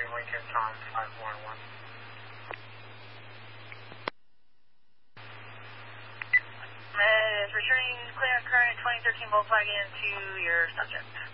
Lincoln, Tom 511. Is returning clear current 2013 Volkswagen to your subject.